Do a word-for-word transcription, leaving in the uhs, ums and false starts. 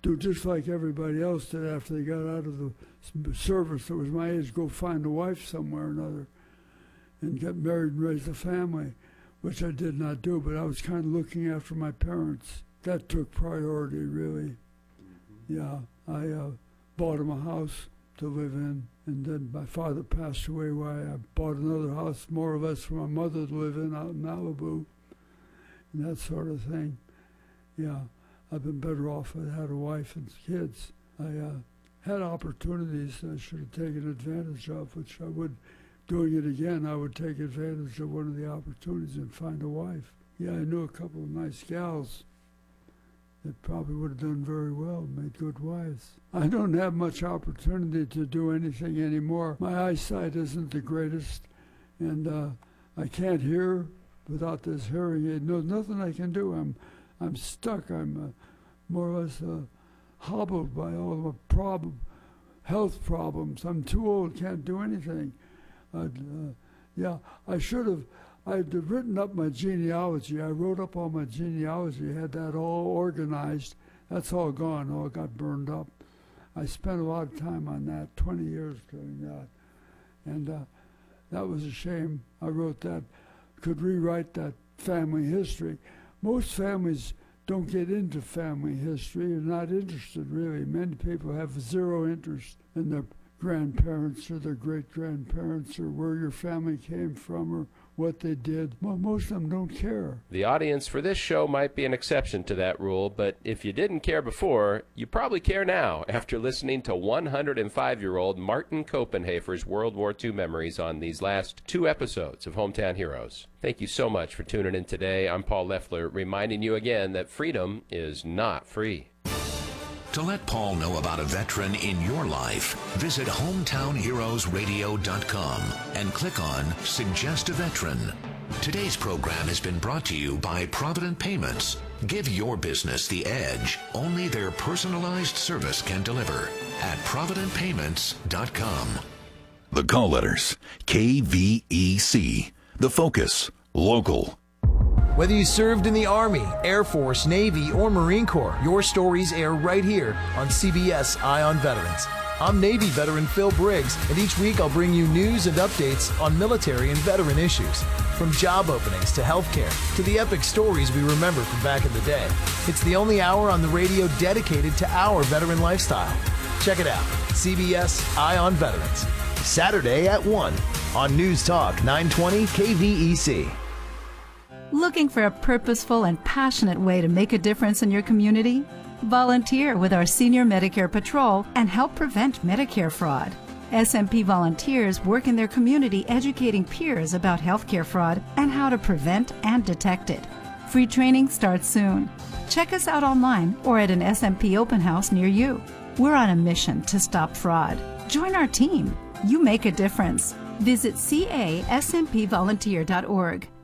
do just like everybody else did after they got out of the service that was my age, go find a wife somewhere or another and get married and raise a family, which I did not do, but I was kind of looking after my parents. That took priority, really. Mm-hmm. Yeah, I uh, bought them a house to live in, and then my father passed away while I bought another house, more or less for my mother to live in out in Malibu, and that sort of thing. Yeah, I've been better off if I had a wife and kids. I uh, had opportunities I should have taken advantage of, which I would, doing it again, I would take advantage of one of the opportunities and find a wife. Yeah, I knew a couple of nice gals that probably would have done very well, made good wives. I don't have much opportunity to do anything anymore. My eyesight isn't the greatest, and uh, I can't hear without this hearing aid. No, nothing I can do. I'm, I'm stuck. I'm uh, more or less uh, hobbled by all the problem, health problems. I'm too old, can't do anything. Uh, yeah, I should have. I'd written up my genealogy. I wrote up all my genealogy, had that all organized. That's all gone, all got burned up. I spent a lot of time on that, twenty years doing that. And uh, that was a shame. I wrote that, could rewrite that family history. Most families don't get into family history, they're not interested really. Many people have zero interest in their grandparents or their great-grandparents or where your family came from or what they did. Well, most of them don't care. The audience for this show might be an exception to that rule, but if you didn't care before, you probably care now after listening to one hundred five-year-old Martin Copenhaver's World War Two memories on these last two episodes of Hometown Heroes. Thank you so much for tuning in today. I'm Paul Leffler, reminding you again that freedom is not free. To let Paul know about a veteran in your life, visit hometown heroes radio dot com and click on Suggest a Veteran. Today's program has been brought to you by Provident Payments. Give your business the edge only their personalized service can deliver at provident payments dot com. The call letters, K V E C. The focus, local. Whether you served in the Army, Air Force, Navy, or Marine Corps, your stories air right here on C B S Eye on Veterans. I'm Navy veteran Phil Briggs, and each week I'll bring you news and updates on military and veteran issues. From job openings to healthcare to the epic stories we remember from back in the day. It's the only hour on the radio dedicated to our veteran lifestyle. Check it out, C B S Eye on Veterans. Saturday at one on News Talk nine twenty K V E C. Looking for a purposeful and passionate way to make a difference in your community? Volunteer with our Senior Medicare Patrol and help prevent Medicare fraud. S M P volunteers work in their community educating peers about healthcare fraud and how to prevent and detect it. Free training starts soon. Check us out online or at an S M P open house near you. We're on a mission to stop fraud. Join our team. You make a difference. Visit C A S M P volunteer dot org.